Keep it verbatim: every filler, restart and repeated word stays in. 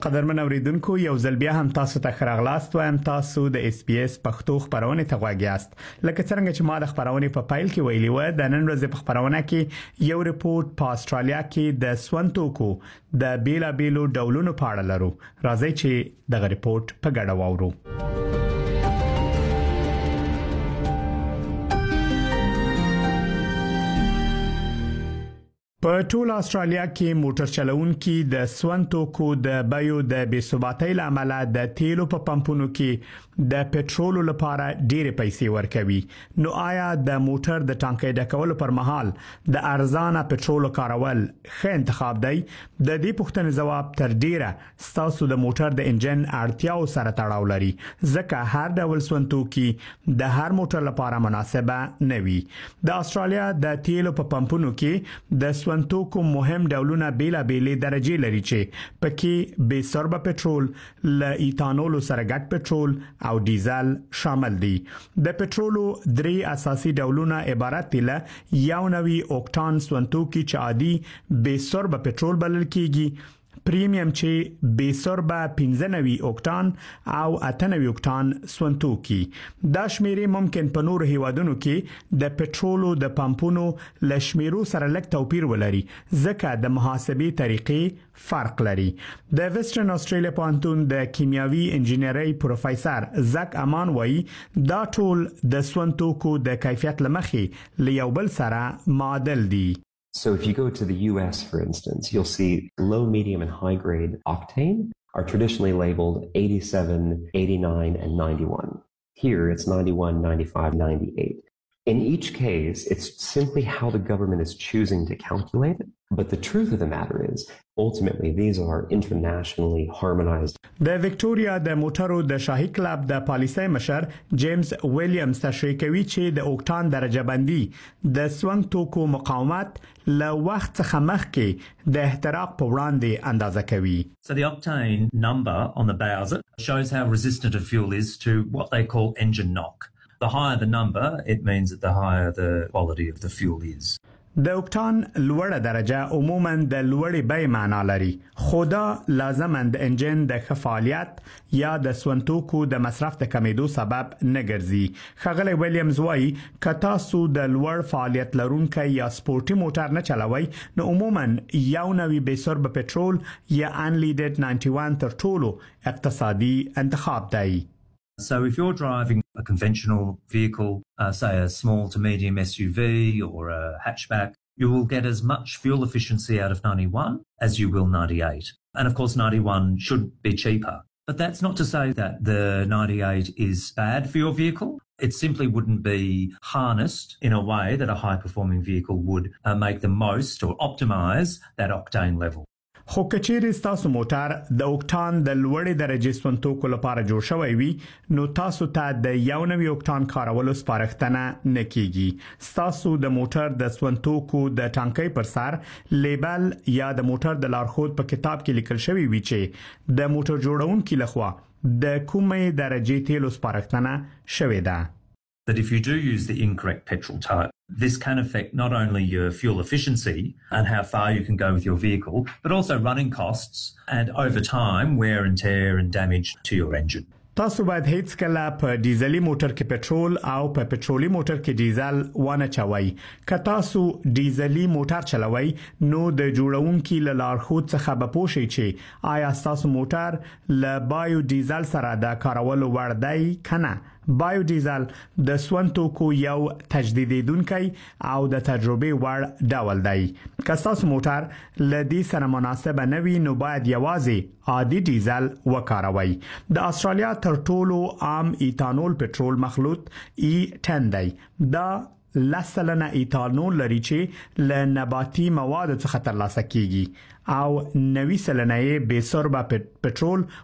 قدرمن اوریدونکو یو ځل بیا هم تاسو ته خراغلاست وایم تاسو د اس پی اس پښتو خبرونه ته غواګیاست لکه څنګه چې ما د خبرونه په پایل کې ویلي و د نن ورځې په خبرونه کې یو ریپورت په استرالیا کې د سونتوکو د بیلا بیلو ډولونو په اړه لرو راځي چې دغه ریپورت په ګډه واورو په ټول استرالیا کې موټر چلوونکي د سونتوکو د بایو د بیثباتۍ لامل د تیلو په پمپونو کې د پټرول لپاره ډېرې پیسې ورکوي نو آیا د موټر د ټانکۍ ډکولو پر مهال د ارزانه پټرول کارول ښه انتخاب دی د دې پوښتنې جواب تر ډیره ستاسو د موټر د انجن اړتیاو سره تړاو لري ځکه هر ډول سونتوکي د هر موټر لپاره مناسبه نه وي د استرالیا د تیلو په پمپونو کې د سونتوکو مهم ډولونه بیلا بیلې درجه لري چې پکې بې سربه پټرول ل ایتانول سره ګډ پټرول او ډیزل شامل دي د پټرولو درې اساسي ډولونه عبارت دي له یو نوي اوکټان سونتوکي چې عادي بې سربه پټرول بلل کیږي پریمیم چې بې سربه پنځه نوي اوکټان او اته نوي اوکټان سونتوکي دا شمیرې ممکن په نور هیوادونو کې د پټرولو د پمپونو ل شمیرو سره لږ توپیر ولري ځکه د محاسبې طریقې فرق لري د ویسټرن استرالیا پوهنتون د کیمیاوي انجینرۍ پروفیسور زک امان وایي دا ټول د سونتوکو د کیفیت لمخې له یو بل سره معادل دي So if you go to the U S, for instance, you'll see low, medium, and high grade octane are traditionally labeled eighty-seven, eighty-nine, and ninety-one. Here it's ninety-one, ninety-five, ninety-eight. In each case, it's simply how the government is choosing to calculate it. But the truth of the matter is, ultimately, these are internationally harmonized. د وکټوريا د موټرو د شاهي کلب د پالیسۍ مشر جیمز ویلیامز تشریح کوي چې د اوکټان درجه بندي د سونتوکو مقاومت له وخت څخه مخکې د احتراق په وړاندې اندازه کوي. So the octane number on the bowser shows how resistant a fuel is to what they call engine knock. The higher the number, it means that the higher the quality of the fuel is. د اوکټان لوړه درجه عموما د لوړې بیې معنا لري خو دا لازماً د انجن د ښه فعالیت یا د سونتوکو د مصرف د کمیدو سبب نه ګرځي ښاغلی ویلیامز وایي که تاسو د لوړ فعالیت لرونکی یا سپورټي موټر نه چلوئ نو عموما یو نوي بې سربه پټرول یا انلیډډ ناینټي ون تر ټولو اقتصادي انتخاب دی So if you're driving a conventional vehicle, uh, say a small to medium S U V or a hatchback, you will get as much fuel efficiency out of ninety-one as you will ninety-eight. And of course, ninety-one should be cheaper. But that's not to say that the ninety-eight is bad for your vehicle. It simply wouldn't be harnessed in a way that a high-performing vehicle would uh, make the most or optimize that octane level. خو کچېرې ستاسو موټر د اوکټان د لوړې درجې سونتوکو لپاره جوړ شوی وي نو تاسو ته د یو نوي اوکټان کارولو سپارښتنه نه کیږي ستاسو د موټر د سونتوکو د ټانکۍ پر سر لیبل یا د موټر د لارښود په کتاب کې لیکل شوی وي چې د موټر جوړونکي لخوا د کومې درجې تیلو سپارښتنه شوې ده That if you do use the incorrect petrol type, this can affect not only your fuel efficiency and how far you can go with your vehicle, but also running costs and over time wear and tear and damage to your engine. تاسو باید هیڅ کله په ډیزلي موټر کې پټرول او په پټرولي موټر کې ډیزل ونه چوي که تاسو ډیزلي موټر چلوي نو د جوړونکي له لارښود څخه به پوه شئ چې آیا تاسو موټر له بایو ډیزل سره د کارولو وړ دی کنه بایو ډیزل د سونتوکو یو تجدیدیدونکی او د تجربې وړ ډول دی که تاسو موټر له دې سره مناسب نه وي نو باید یوازې عادي ډیزل وکاروئ د استرالیا تر ټولو عام ایتانول پټرول مخلوط ای ټن دی دا لسلنه ایتانول لري چې له نباتي موادو څخه ترلاسه کیږي او نوي سلنه بې سربه پټرول